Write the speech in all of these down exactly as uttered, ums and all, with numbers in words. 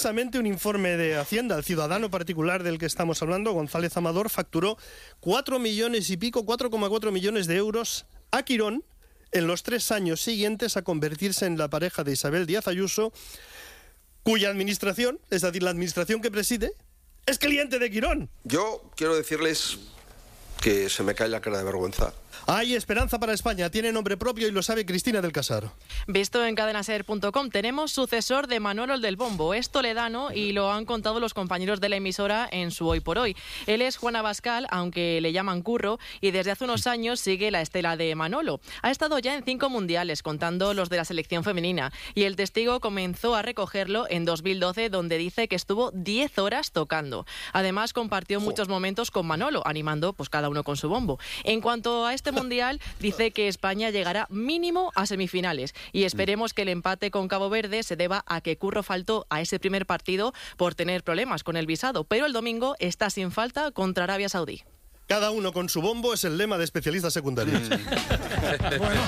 Precisamente un informe de Hacienda, el ciudadano particular del que estamos hablando, González Amador, facturó cuatro millones y pico, cuatro coma cuatro millones de euros a Quirón en los tres años siguientes a convertirse en la pareja de Isabel Díaz Ayuso, cuya administración, es decir, la administración que preside, es cliente de Quirón. Yo quiero decirles que se me cae la cara de vergüenza. Hay esperanza para España, tiene nombre propio y lo sabe Cristina del Casar. Visto en cadena ser punto com, tenemos sucesor de Manolo el del Bombo, es toledano y lo han contado los compañeros de la emisora en su Hoy por Hoy. Él es Juan Abascal, aunque le llaman Curro, y desde hace unos años sigue la estela de Manolo. Ha estado ya en cinco mundiales, contando los de la selección femenina, y el testigo comenzó a recogerlo en dos mil doce, donde dice que estuvo diez horas tocando. Además, compartió muchos momentos con Manolo, animando pues cada uno con su bombo. En cuanto a este mundial, dice que España llegará mínimo a semifinales y esperemos que el empate con Cabo Verde se deba a que Curro faltó a ese primer partido por tener problemas con el visado, pero el domingo está sin falta contra Arabia Saudí. Cada uno con su bombo es el lema de especialistas secundarios. Bueno.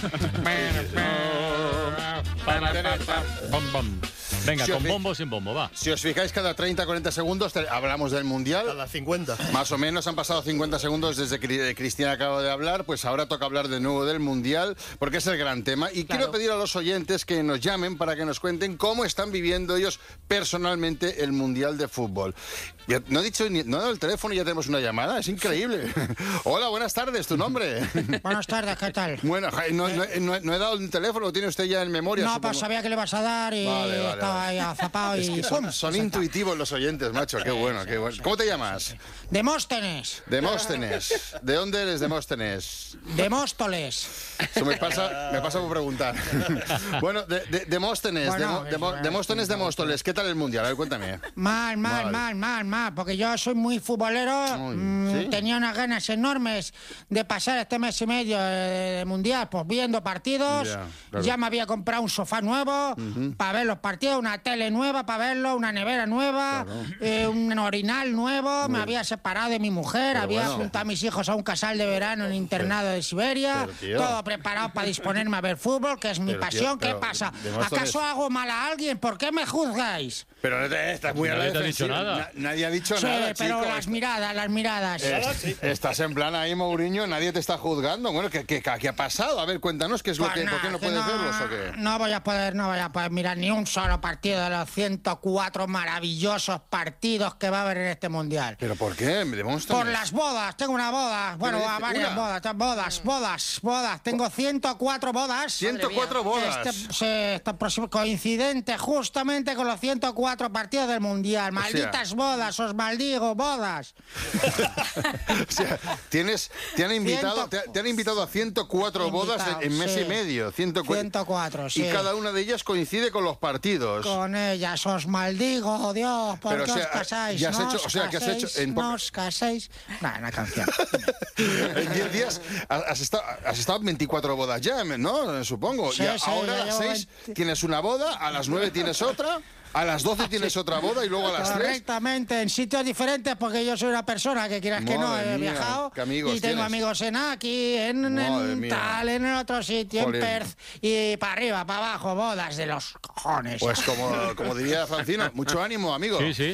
Bom, bom. Venga, Si con os bombo o sin bombo, va. Si os fijáis, cada treinta a cuarenta segundos te- hablamos del Mundial. Cada cincuenta. Más o menos han pasado cincuenta segundos desde que Cristina acaba de hablar, pues ahora toca hablar de nuevo del Mundial, porque es el gran tema. Y Claro. quiero pedir a los oyentes que nos llamen para que nos cuenten cómo están viviendo ellos personalmente el Mundial de Fútbol. Ya- no he dicho ni, no he dado el teléfono y ya tenemos una llamada, es increíble. Hola, buenas tardes, ¿tu nombre? Buenas tardes, ¿qué tal? Bueno, ja, no, no- no- no he dado el teléfono, lo tiene usted ya en memoria. No, supongo. pues sabía que le vas a dar y Vale, vale, estaba vale. ahí azapado Es y... que son, son intuitivos los oyentes, macho, qué bueno, qué bueno. ¿Cómo te llamas? Demóstenes, Demóstenes. ¿De dónde eres, Demóstenes? Demóstoles. Eso me pasa, me pasa por preguntar. Bueno, de, de- Demóstenes, Bueno, Demo- Demo- es- Demóstenes de Móstoles, ¿qué tal el Mundial? A ver, cuéntame. Mal, mal, Mal. mal, mal, mal, porque yo soy muy futbolero, Uy, mm, ¿sí? tenía unas ganas enormes de pasar este mes y medio de, de Mundial, pues viendo partidos, Ya, claro. ya me había comprado un sofá nuevo para ver los partidos, una tele nueva para verlo, una nevera nueva, eh, un orinal nuevo, me había separado de mi mujer, Pero había bueno. juntado a mis hijos a un casal de verano en internado de Siberia, Pero, tío. todo preparado para disponerme a ver fútbol, que es mi Pero, tío, pasión. ¿Qué pero, pasa? Demóstenes- ¿Acaso hago mal a alguien? ¿Por qué me juzgáis? Pero eh, estás muy a la Nadie te ha dicho defensiva. nada. Na- nadie ha dicho Sí, nada, pero chico. las miradas, las miradas. Eh, Estás en plan ahí, Mourinho, nadie te está juzgando. Bueno, ¿qué, qué, qué ha pasado? A ver, cuéntanos qué es lo Pues que, ¿por nada, qué no que puedes verlos o qué? No voy a poder, no voy a poder mirar ni un solo partido de los ciento cuatro maravillosos partidos que va a haber en este mundial. ¿Pero por qué? Demóstenes. Por las bodas, tengo una boda, bueno, dice? varias ¿Una? bodas, bodas, bodas, bodas, tengo ciento cuatro bodas. ciento cuatro bodas. Este, sí, este próximo coincidente justamente con los ciento cuatro partidos del mundial. Malditas bodas, os maldigo, bodas. O sea, tienes, te han invitado, Ciento- te, te han invitado a ciento cuatro bodas en, en mes sí. y medio. ciento cuatro. ciento cuatro, sí. Y cada una de ellas coincide con los partidos. Con ellas os maldigo, Dios, ¿por Pero, qué o sea, os casáis? ya has no hecho- os o sea, que has caséis, hecho en no poca- os caséis. Nah, una canción. En diez días has has estado, has estado en veinticuatro bodas ya, ¿no? Supongo. Sí, y sí, ahora ya a las llevo seis veinte. tienes una boda, a las nueve tienes otra, a las doce tienes otra boda y luego a las tres. Correctamente, en sitios diferentes, porque yo soy una persona que quieras que no, Madre he mía, viajado qué amigos y tengo tienes. amigos en aquí, en, en Madre mía. tal, en el otro sitio, Jolín. en Perth, y para arriba, para abajo, bodas de los cojones. Pues como, como diría Francino, mucho ánimo, amigo. Sí, sí.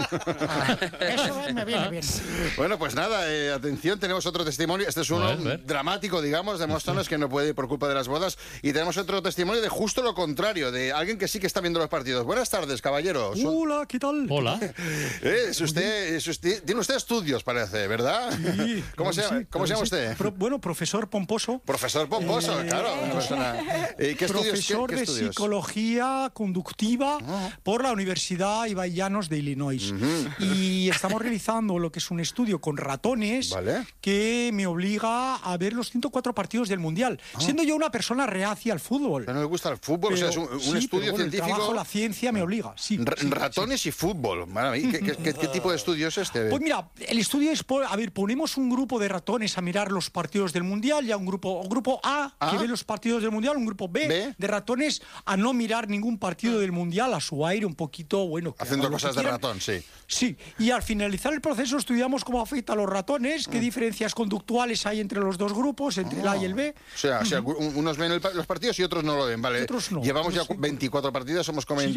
Eso me viene bien. Bueno, pues nada, eh, atención, tenemos otro testimonio. Este es uno A ver, a ver. dramático, digamos, de Móstoles, que no puede ir por culpa de las bodas. Y tenemos otro testimonio de justo lo contrario, de alguien que sí que está viendo los partidos. Buenas tardes, caballeros. Hola, ¿qué tal? Hola. Eh, es usted, es usted- tiene usted estudios, parece, ¿verdad? Sí, ¿Cómo claro se que llama, sí, ¿cómo se llama claro que sí. usted? Pro- bueno, profesor Pomposo. Profesor Pomposo, Eh, claro. Una persona. Eh, ¿Qué estudios? qué- Profesor qué de estudios? psicología conductiva por la Universidad Ibai Llanos de Illinois. Y estamos realizando lo que es un estudio con ratones Vale. que me obliga a ver los ciento cuatro partidos del Mundial. Siendo yo una persona reacia al fútbol. ¿No le gusta el fútbol? o sea, es un, un sí, pero estudio bueno, el científico. trabajo, la ciencia me obliga. Sí, Ra- sí, sí. ratones y fútbol. Madre mía, ¿Qué, qué- qué- qué tipo de estudio es este? Pues mira, el estudio es, por- a ver, ponemos un grupo de ratones a mirar los partidos del Mundial, ya un grupo, un grupo A Ah. que ve los partidos del Mundial, un grupo B, B. de ratones a no mirar ningún partido del Mundial, a su aire un poquito, bueno. que Haciendo hagan lo que cosas de quieran. ratón, sí. Sí, y al finalizar el proceso estudiamos cómo afecta a los ratones, Mm. qué diferencias conductuales hay entre los dos grupos, entre el A y el B. O sea, o sea, un- unos ven el pa- los partidos y otros no lo ven, ¿vale? Y otros no. Llevamos ya No sé. veinticuatro partidos, hemos comentado. llevamos. Pu-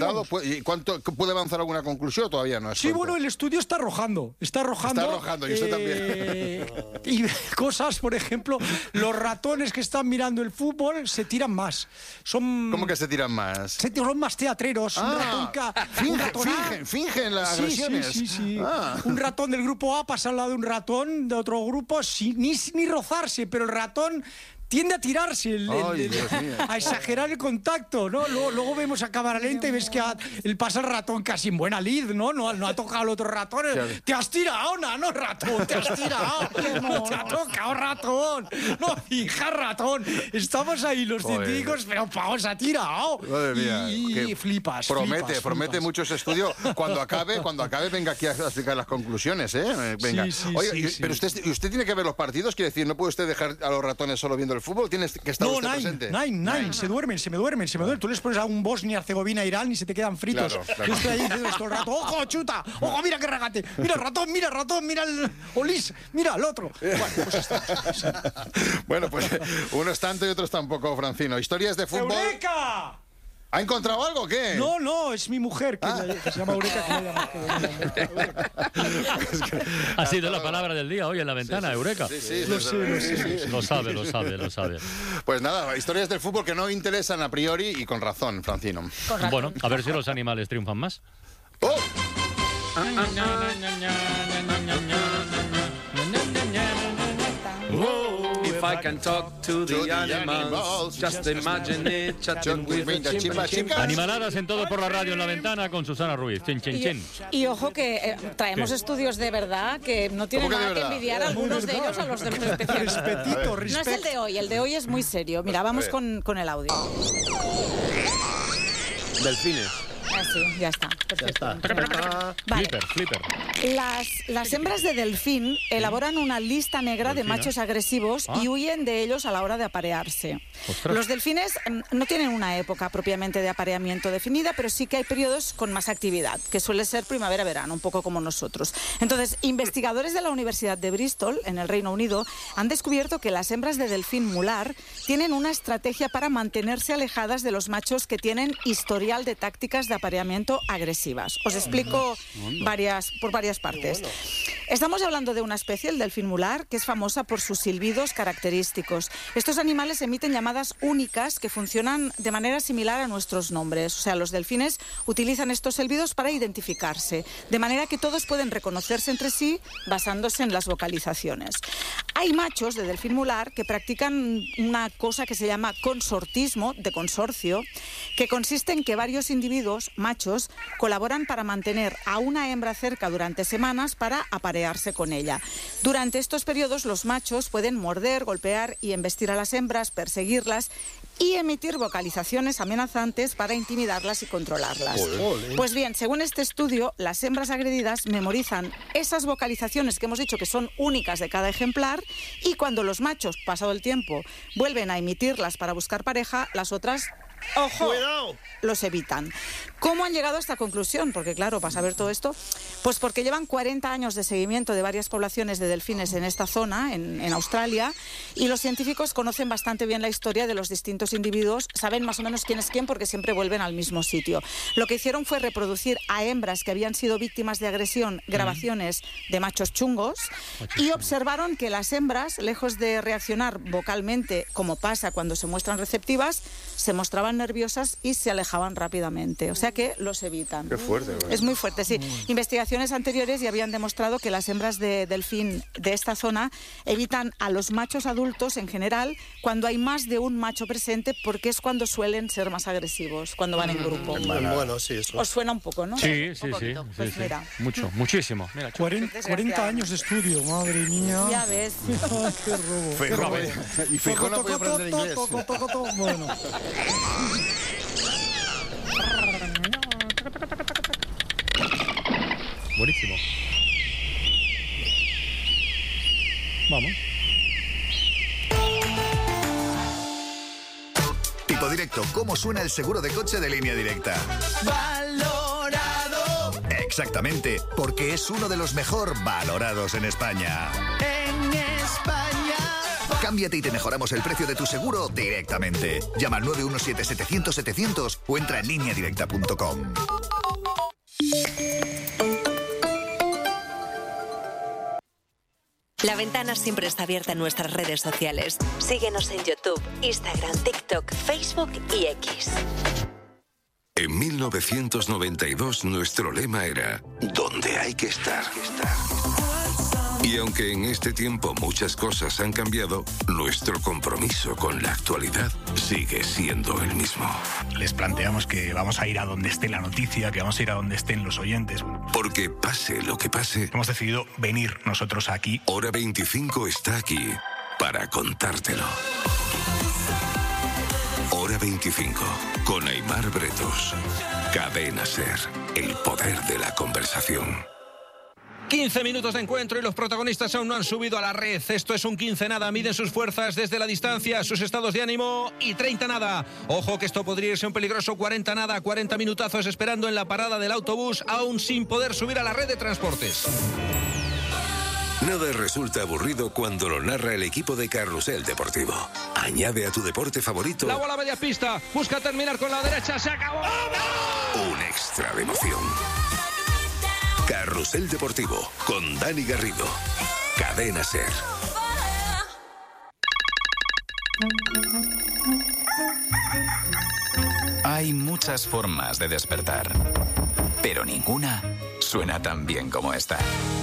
¿y cuánto puede avanzar alguna conclusión o todavía no? Es Sí, pronto? bueno, el estudio está arrojando. Está arrojando. Está arrojando, y usted eh, Y cosas, por ejemplo, los ratones que están mirando el fútbol se tiran más. Son. ¿Cómo que se tiran más? Se tiran más teatreros. un ratón Ah, ca- un finge- ratón A- fingen, fingen las Sí, agresiones. Sí, sí, sí. Ah. Un ratón del grupo A pasa al lado de un ratón de otro grupo sin ni, ni rozarse, pero el ratón tiende a tirarse, el- el- Ay, el- Dios mío. a exagerar el contacto, ¿no? Luego, luego vemos a cámara lenta y ves que ha- el pasa el ratón casi en buena lid, ¿no? No, no ha tocado al otro ratón. Claro. Te has tirado, no, ratón, te has tirado. No te ha tocado, ratón. No, hija, ratón. Estamos ahí los Joder. científicos, pero Pau se ha tirado. Madre mía, Y, y que flipas. Promete, flipas, promete flipas. mucho ese estudio. Cuando acabe, cuando acabe, venga aquí a explicar las conclusiones, ¿eh? Eh, Venga. Sí, sí, Oye, sí, y- sí. pero usted, usted tiene que ver los partidos, quiere decir, no puede usted dejar a los ratones solo viendo el fútbol, tiene que estar No, usted nine, presente. nine, nine, se duermen, se me duermen, se me duermen. Tú les pones a un Bosnia, Herzegovina, Irán y se te quedan fritos. Claro, claro. Yo estoy ahí diciendo todo el rato, ojo, chuta, ojo, mira qué regate, mira ratón, mira ratón, mira el Olis, mira el otro. Bueno, pues está. Bueno, pues unos tanto y otros tampoco, Francino. Historias de fútbol. ¡Eureka! ¿Ha encontrado algo o qué? No, no, es mi mujer, que, Ah. la- que se llama Eureka, que la llama Herzegovina. Ha sido la palabra del día hoy en la ventana, Eureka. Sí, sí, Lo desde sé, luego, lo sí, sé. sí. Lo sabe, lo sabe, lo sabe. Pues nada, historias del fútbol que no interesan a priori y con razón, Francino. Bueno, a ver si los animales triunfan más. ¡Oh! If I can talk to the, To the animals, animals, just imagine it, chatting with a Venga, chimba, chimpanzee. chimba. Animaladas en todo por la radio en la ventana con Susana Ruiz. Chin, chin, chin. Y, y ojo que eh, traemos ¿Qué? estudios de verdad que no tienen ¿Cómo que de nada que verdad? envidiar a algunos de ellos a los de los especiales. Respetito, No es el respeto. de hoy, el de hoy es muy serio. Mira, vamos con, con el audio. Delfines. Ah, sí, ya está. Perfecto. Vale. Flipper, flipper. Las, las hembras de delfín elaboran una lista negra de Delfina. machos agresivos Ah. y huyen de ellos a la hora de aparearse. Ostras. Los delfines mm, no tienen una época propiamente de apareamiento definida, pero sí que hay periodos con más actividad, que suele ser primavera-verano, un poco como nosotros. Entonces, investigadores de la Universidad de Bristol, en el Reino Unido, han descubierto que las hembras de delfín mular tienen una estrategia para mantenerse alejadas de los machos que tienen historial de tácticas de apareamiento agresivas. Os explico varias, por varias partes. Estamos hablando de una especie, el delfín mular, que es famosa por sus silbidos característicos. Estos animales emiten llamadas únicas que funcionan de manera similar a nuestros nombres. O sea, los delfines utilizan estos silbidos para identificarse, de manera que todos pueden reconocerse entre sí basándose en las vocalizaciones. Hay machos de delfín mular que practican una cosa que se llama consortismo, de consorcio, que consiste en que varios individuos, machos, colaboran para mantener a una hembra cerca durante semanas para aparearse con ella. Durante estos periodos los machos pueden morder, golpear y embestir a las hembras, perseguirlas y emitir vocalizaciones amenazantes para intimidarlas y controlarlas. Pues bien, según este estudio, las hembras agredidas memorizan esas vocalizaciones que hemos dicho que son únicas de cada ejemplar y cuando los machos, pasado el tiempo, vuelven a emitirlas para buscar pareja, las otras, ¡ojo!, ¡Cuidado! los evitan. ¿Cómo han llegado a esta conclusión? Porque claro, para saber todo esto, pues porque llevan cuarenta años de seguimiento de varias poblaciones de delfines en esta zona, en, en Australia, y los científicos conocen bastante bien la historia de los distintos individuos, saben más o menos quién es quién porque siempre vuelven al mismo sitio. Lo que hicieron fue reproducir a hembras que habían sido víctimas de agresión grabaciones de machos chungos y observaron que las hembras, lejos de reaccionar vocalmente como pasa cuando se muestran receptivas, se mostraban nerviosas y se alejaban rápidamente. O sea que los evitan. Qué fuerte, ¿verdad? Es muy fuerte, sí. Investigaciones anteriores ya habían demostrado que las hembras de delfín de esta zona evitan a los machos adultos en general cuando hay más de un macho presente porque es cuando suelen ser más agresivos, cuando van en grupo. Bueno, sí, eso. Os suena un poco, ¿no? Sí, sí, Un sí. poquito. sí, Pues sí. mira. Mucho, muchísimo. Mira, cuarenta, cuarenta años de estudio, madre mía. Ya ves. Ah, qué robo. qué Fijo, robo. y fijo no puede aprender inglés. Toco, toco, toco, bueno. buenísimo. Vamos. Tipo Directo, ¿cómo suena el seguro de coche de Línea Directa? Valorado Exactamente, porque es uno de los mejor valorados en España. en España. Cámbiate y te mejoramos el precio de tu seguro directamente. Llama al nueve uno siete, setecientos, setecientos o entra en línea directa punto com. La Ventana siempre está abierta en nuestras redes sociales. Síguenos en YouTube, Instagram, TikTok, Facebook y X. En mil novecientos noventa y dos nuestro lema era ¿dónde hay que estar? Y aunque en este tiempo muchas cosas han cambiado, nuestro compromiso con la actualidad sigue siendo el mismo. Les planteamos que vamos a ir a donde esté la noticia, que vamos a ir a donde estén los oyentes. Porque pase lo que pase, hemos decidido venir nosotros aquí. Hora veinticinco está aquí para contártelo. Hora veinticinco, con Aimar Bretos. Cadena SER, el poder de la conversación. quince minutos de encuentro y los protagonistas aún no han subido a la red. Esto es un quince nada. Miden sus fuerzas desde la distancia, sus estados de ánimo y treinta nada. Ojo que esto podría irse un peligroso cuarenta nada. cuarenta minutazos esperando en la parada del autobús, aún sin poder subir a la red de transportes. Nada resulta aburrido cuando lo narra el equipo de Carrusel Deportivo. Añade a tu deporte favorito La bola a media pista. Busca terminar con la derecha. Se acabó. un extra de emoción. Carrusel Deportivo con Dani Garrido. Cadena SER. Hay muchas formas de despertar, pero ninguna suena tan bien como esta.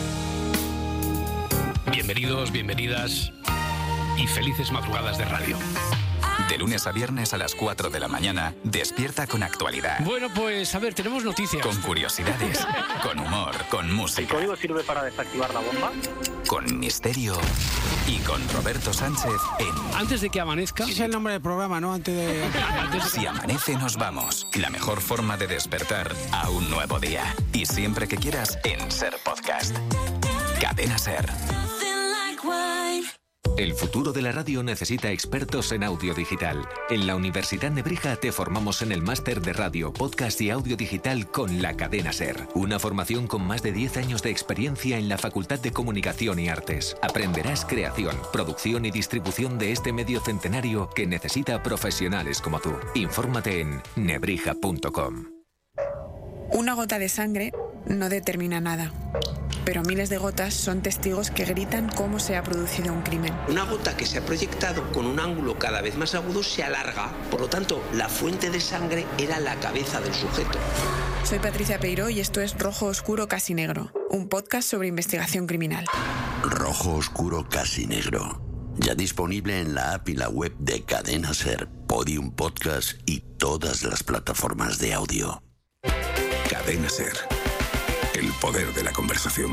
Bienvenidos, bienvenidas y felices madrugadas de radio. De lunes a viernes a las cuatro de la mañana, despierta con actualidad. Bueno, pues a ver, tenemos noticias. Con curiosidades, con humor, con música. ¿El código sirve para desactivar la bomba? Con misterio y con Roberto Sánchez en... Antes de que amanezca... Ese es el nombre del programa, ¿no? Antes de... Antes de... Si amanece nos vamos. La mejor forma de despertar a un nuevo día. Y siempre que quieras en SER Podcast. Cadena SER. El futuro de la radio necesita expertos en audio digital. En la Universidad Nebrija te formamos en el máster de radio, podcast y audio digital con la Cadena SER. Una formación con más de diez años de experiencia en la Facultad de Comunicación y Artes. Aprenderás creación, producción y distribución de este medio centenario que necesita profesionales como tú. Infórmate en nebrija punto com. Una gota de sangre no determina nada, pero miles de gotas son testigos que gritan cómo se ha producido un crimen. Una gota que se ha proyectado con un ángulo cada vez más agudo se alarga, por lo tanto, la fuente de sangre era la cabeza del sujeto. Soy Patricia Peiró y esto es Rojo Oscuro Casi Negro, un podcast sobre investigación criminal. Rojo Oscuro Casi Negro, ya disponible en la app y la web de Cadena SER, Podium Podcast y todas las plataformas de audio. Cadena SER. El poder de la conversación.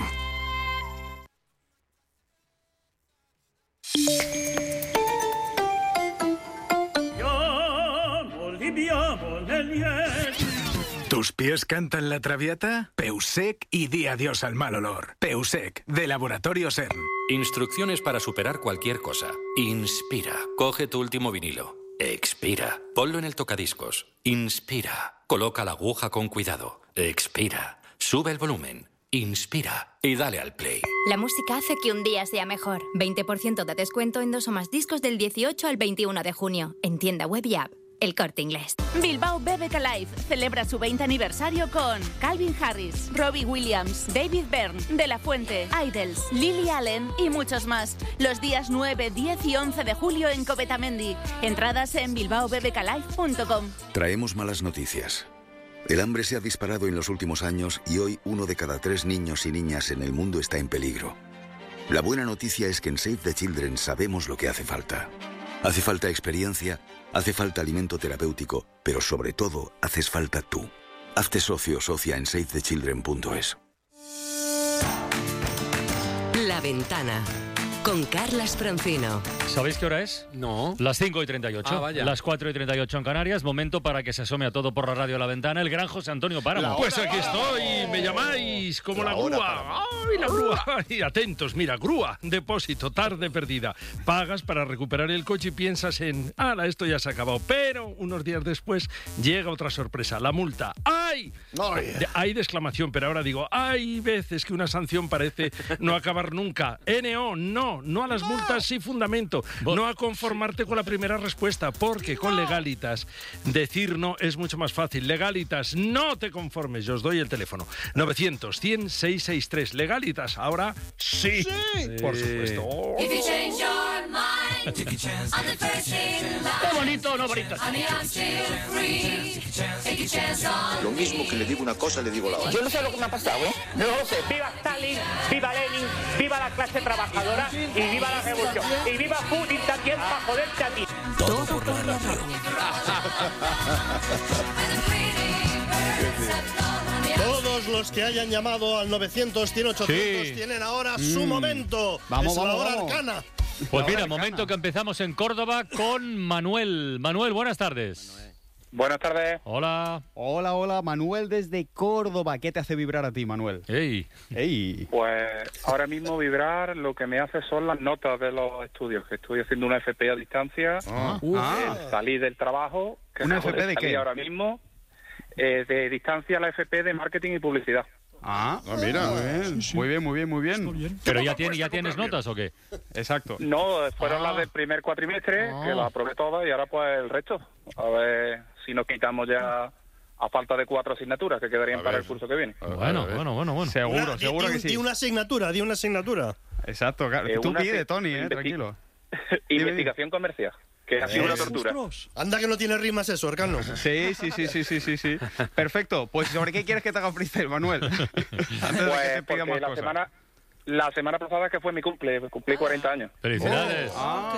¿Tus pies cantan la traviata? Peusec y di adiós al mal olor. Peusec, de Laboratorio SER. Instrucciones para superar cualquier cosa. Inspira. Coge tu último vinilo. Expira. Ponlo en el tocadiscos. Inspira. Coloca la aguja con cuidado. Expira. Sube el volumen. Inspira. Y dale al play. La música hace que un día sea mejor. veinte por ciento de descuento en dos o más discos del dieciocho al veintiuno de junio. En tienda web y app. El Corte Inglés. Bilbao B B K Live celebra su veinte aniversario con Calvin Harris, Robbie Williams, David Byrne, De La Fuente, Idols, Lily Allen y muchos más. Los días nueve, diez y once de julio en Covetamendi. Entradas en bilbao b b k live punto com. Traemos malas noticias. El hambre se ha disparado en los últimos años y hoy uno de cada tres niños y niñas en el mundo está en peligro. La buena noticia es que en Save the Children sabemos lo que hace falta. Hace falta experiencia, hace falta alimento terapéutico, pero sobre todo haces falta tú. Hazte socio o socia en save the children punto es. La Ventana, con Carlas Francino. ¿Sabéis qué hora es? No. Las cinco y treinta y ocho. Ah, vaya. Las cuatro y treinta y ocho en Canarias. Momento para que se asome a todo por la radio La Ventana el gran José Antonio Páramo. Pues aquí estoy, me llamáis como la, la grúa. ¡Ay, la grúa! Y atentos, mira, grúa, depósito, tarde perdida. Pagas para recuperar el coche y piensas en, ¡hala, esto ya se ha acabado! Pero unos días después llega otra sorpresa, la multa. ¡Ay! De, hay de exclamación, pero ahora digo, hay veces que una sanción parece no acabar nunca. N O, no. no, no a las multas sin fundamento, no a conformarte con la primera respuesta, porque con Legalitas decir no es mucho más fácil. Legalitas, no te conformes, yo os doy el teléfono. novecientos, cien, seiscientos sesenta y tres. Legalitas, ahora sí, sí. Por supuesto. Oh. ¡Qué bonito, no bonito! Lo mismo que le digo una cosa, le digo la otra. Yo no sé lo que me ha pasado, ¿eh? No lo sé. Viva Stalin, viva Lenin, viva la clase trabajadora y viva la revolución. Y viva Putin también para joderte a ti. Todo por la radio. Todos los que hayan llamado al novecientos, cien, ochocientos Sí. tienen ahora su mm. momento. Vamos, es la vamos, hora vamos. arcana. Pues mira, momento que empezamos en Córdoba con Manuel. Manuel, buenas tardes. Buenas tardes. Hola. Hola, hola, Manuel desde Córdoba. ¿Qué te hace vibrar a ti, Manuel? ¡Ey! ¡Ey! Pues ahora mismo vibrar lo que me hace son las notas de los estudios, que estoy haciendo una F P a distancia, Ah. eh, Ah. salí del trabajo, que ¿Una acabo F P de salir qué? ahora mismo, eh, de distancia la F P de marketing y publicidad. Ah, mira, muy bien, muy bien, muy bien, muy bien. ¿Pero ya, tiene, ya tienes notas o qué? Exacto. No, fueron Ah. las del primer cuatrimestre, Ah. que las aprobé todas, y ahora pues el resto. A ver si nos quitamos ya a falta de cuatro asignaturas que quedarían para el curso que viene. Bueno, bueno, bueno, bueno. Seguro, Una- di- seguro di, que un- sí. Di una asignatura, di una asignatura. Exacto, claro. Eh, Tú una pide, se- Tony, eh, investi- tranquilo. Investigación comercial, que ha sido una tortura. Anda que no tiene rimas eso, Arcano. Sí, sí, sí, sí, sí, sí, sí. Perfecto. Pues ¿sobre qué quieres que te haga freestyle, Manuel? Antes de Pues que te pida porque más la cosas. semana, la semana pasada que fue mi cumple, cumplí cuarenta años. ¡Felicidades!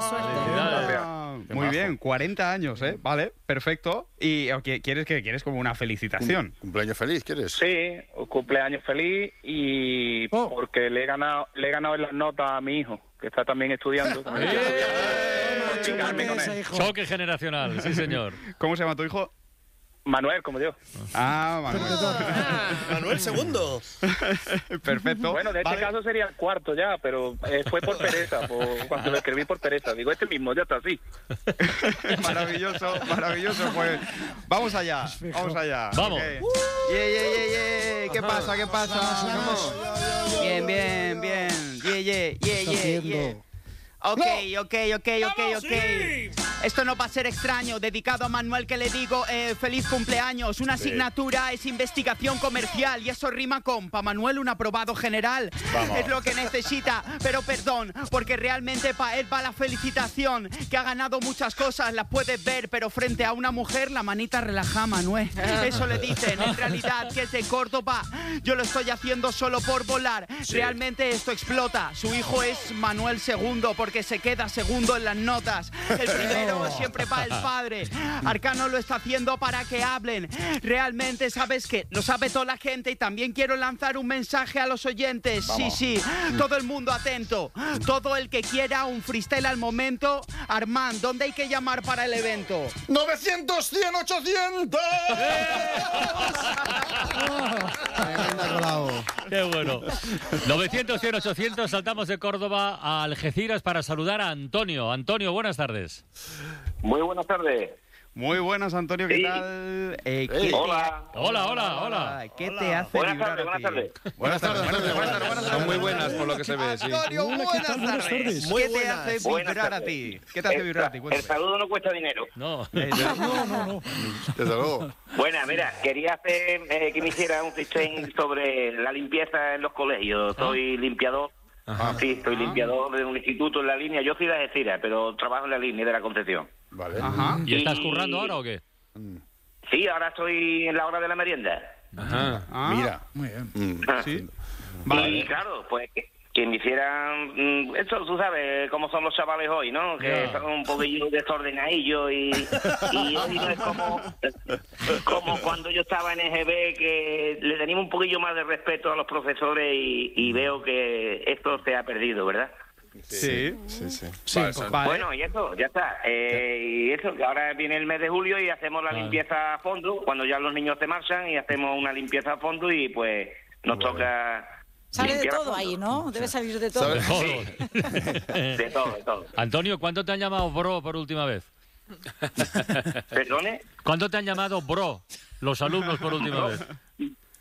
Ah, muy bien, cuarenta años, ¿eh? Vale, perfecto. ¿Y o qué- quieres que quieres como una felicitación? ¿Cumpleaños feliz quieres? Sí, cumpleaños feliz y porque le he ganado, le he ganado en las notas a mi hijo, que está también estudiando. también está estudiando. Picarme con él. Choque generacional, sí señor. ¿Cómo se llama tu hijo? Manuel, como yo. Ah, Manuel. Manuel segundo. Perfecto. Bueno, de este Vale. caso sería el cuarto ya, pero eh, fue por pereza, por, cuando lo escribí por pereza. Digo, este mismo, ya está así. Maravilloso, maravilloso. Pues vamos allá, vamos allá. Vamos. Okay. Yeah, yeah, yeah, yeah. ¿Qué pasa? ¿Qué pasa? Bien, bien, bien. Yeah, yeah, yeah, yeah, yeah. Ok, ok, ok, ok, ok. Esto no va a ser extraño. Dedicado a Manuel, que le digo eh, feliz cumpleaños. Una Sí. asignatura es investigación comercial y eso rima con pa' Manuel un aprobado general. Vamos. Es lo que necesita, pero perdón, porque realmente pa' él va la felicitación. Que ha ganado muchas cosas, las puedes ver, pero frente a una mujer la manita relaja, Manuel. Eso le dicen, en realidad, que es de Córdoba. Yo lo estoy haciendo solo por volar. Sí. Realmente esto explota. Su hijo es Manuel segundo, porque se queda segundo en las notas. El primero siempre va el padre. Arcano lo está haciendo para que hablen. Realmente, ¿sabes qué? Lo sabe toda la gente y también quiero lanzar un mensaje a los oyentes. Vamos. Sí, sí. Todo el mundo atento. Todo el que quiera un freestyle al momento. Armand, ¿dónde hay que llamar para el evento? novecientos, cien, ochocientos. ¡Qué bueno! novecientos, cien, ochocientos, saltamos de Córdoba a Algeciras para saludar a Antonio. Antonio, buenas tardes. Muy buenas tardes. Muy buenas, Antonio, ¿qué Sí. tal? Eh, ¿qué Hey. te- Hola. Hola, hola, hola. ¿Qué te hace Buenas vibrar tardes, a buenas ti? tardes. Buenas tardes, buenas tardes, buenas tardes, buenas tardes. Son muy buenas por lo que se ve, sí. Antonio, Hola, ¿qué buenas tal? Buenas tardes. tardes. ¿Qué Muy te buenas. hace Buenas vibrar a tardes. ti? ¿Qué te hace El vibrar a sa- ti? El Cuéntame. saludo no cuesta dinero. No. No, no, no. Desde luego. Bueno, mira, quería hacer eh, que me hiciera un freestyle sobre la limpieza en los colegios. Soy limpiador. Ajá. Sí, soy limpiador de un instituto en la línea. Yo soy de Algeciras, pero trabajo en la línea de la Concepción. Vale. Ajá. ¿Y estás Y- currando ahora o qué? Sí, ahora estoy en la hora de la merienda. Ajá. Ah, Mira. muy bien. Mm. Sí. Y claro, pues que, que me hicieran... mm, Esto tú sabes cómo son los chavales hoy, ¿no? Que Ya. son un poquillo desordenadillos y, y hoy no es como, como cuando yo estaba en E G B, que le teníamos un poquillo más de respeto a los profesores y, y veo que esto se ha perdido, ¿verdad? Sí. Sí, sí. Sí, Vale, pues, son- vale. Bueno, y eso, ya está. Eh, y eso, que ahora viene el mes de julio y hacemos la Vale. limpieza a fondo, cuando ya los niños se marchan y hacemos una limpieza a fondo y pues nos toca... Sale de limpiar a todo fondo. ahí, ¿no? Debe salir de todo. ¿Sabes? Todo. De todo, de todo. Antonio, ¿cuánto te han llamado bro por última vez? ¿Perdone? ¿Cuánto te han llamado bro los alumnos por última vez?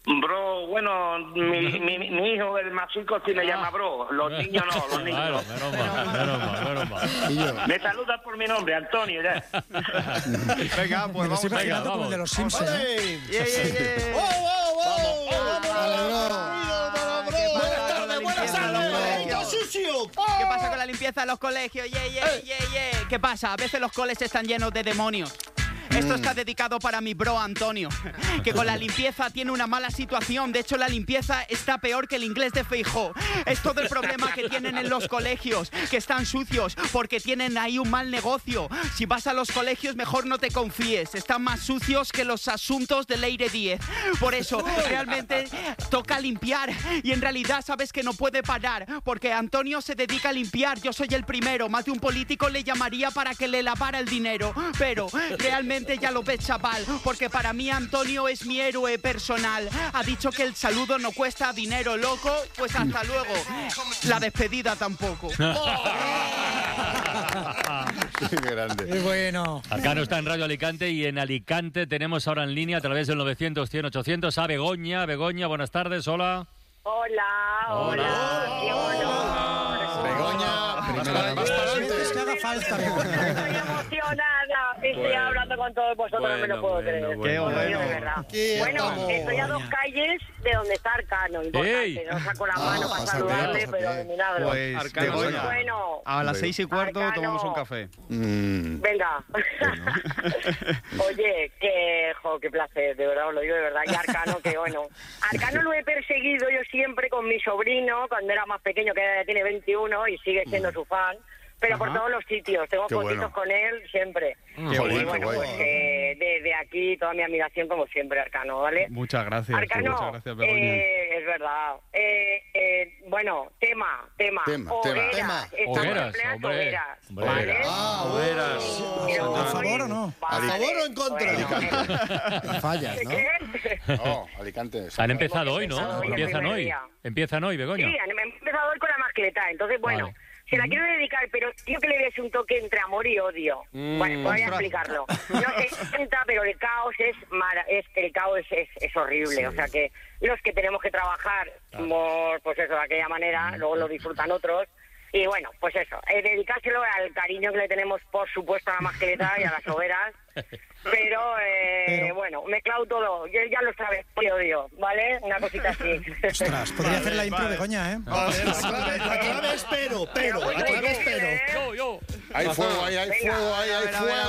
Bro, bueno, mi, mi, mi hijo, el más chico, sí me llama bro. Los niños no, los niños Claro, no. menos mal, menos mal, menos mal. Me saluda por mi nombre, Antonio, ya. Venga, pues vamos. Venga, Venga, como el de los Simpsons. Vale. Yeah, yeah, yeah. ¡Oh, oh, oh! Buenas tardes, buenas tardes. Sucio. ¿Qué pasa con la limpieza de los colegios? Yeah, yeah, yeah, yeah. ¿Qué pasa? A veces los coles están llenos de demonios. Esto está dedicado para mi bro Antonio, que con la limpieza tiene una mala situación. De hecho, la limpieza está peor que el inglés de Feijóo. Es todo el problema que tienen en los colegios, que están sucios porque tienen ahí un mal negocio. Si vas a los colegios, mejor no te confíes. Están más sucios que los asuntos de Leire Díez. Por eso, realmente toca limpiar. Y en realidad sabes que no puede parar, porque Antonio se dedica a limpiar. Yo soy el primero. Más de un político le llamaría para que le lavara el dinero. Pero realmente ya lo ves, chaval, porque para mí Antonio es mi héroe personal. Ha dicho que el saludo no cuesta dinero, loco. Pues hasta luego. La despedida tampoco. Qué grande. Qué bueno. Arcano está en Radio Alicante y en Alicante tenemos ahora en línea a través del novecientos, cien, ochocientos a Begoña. Begoña, buenas tardes, hola. Hola, hola. Qué honor. Begoña, primera más para adelante. Que haga falta. Estoy emocionada. Estoy Bueno. hablando con todos vosotros, no me lo puedo Bueno, creer. bueno, Qué Lo bueno. digo de verdad. Qué Bueno, estamos. estoy a dos calles de donde está Arcano. Importante. ¡Ey! No saco la mano Ah, para pásate, saludarle, pásate. pero de milagro. Pues, Arcano, Begoña, Bueno, a las seis y cuarto Arcano. tomamos un café. Mm, venga. Oye, que, jo, qué placer, de verdad, os lo digo de verdad. Y Arcano, que bueno. Arcano lo he perseguido yo siempre con mi sobrino, cuando era más pequeño, que ahora tiene veintiuno y sigue siendo su fan. Pero por Ajá. todos los sitios, tengo Qué fotitos bueno. con él siempre. Qué y bueno, bueno, qué guay. pues eh, desde aquí toda mi admiración como siempre, Arcano, ¿vale? Muchas gracias. Arcano, Muchas gracias, Begoña. eh, es verdad. Eh, eh, bueno, tema, tema. Tema, hogueras. tema. Estamos Hogueras, en plenas hombre. hogueras, Hombre. ¿vale? Ah, Hogueras. Pero ¿A hoy- favor o no? Vale, ¿A favor o en contra? bueno. Fallas, ¿no? ¿Qué? No, Alicante. Han empezado hoy, empezado ¿no? hoy el Empiezan primer hoy. día. Empiezan hoy, Begoña. Sí, han he empezado hoy con la mascleta, entonces bueno, Vale. se la quiero dedicar, pero quiero que le des un toque entre amor y odio. Mm. Bueno, voy a Ostras. explicarlo. No se cuenta, pero el caos es, mara- es el caos es, es, es horrible, o sea que los que tenemos que trabajar, por, pues eso, de aquella manera, luego lo disfrutan otros. Y bueno, pues eso, eh, dedicárselo al cariño que le tenemos, por supuesto, a la mascleta y a las hogueras. Pero, eh, Pero- bueno, mezclado todo. Yo ya lo sabes, te odio, ¿vale? Una cosita así. Ostras, podría hacer la intro vale. Begoña, ¿eh? Vale, la clave, la clave es pero, pero, la clave es pero. Yo, yo. Hay fuego ahí, hay Venga, fuego ahí, a hay ver, a ver, a ver. fuego.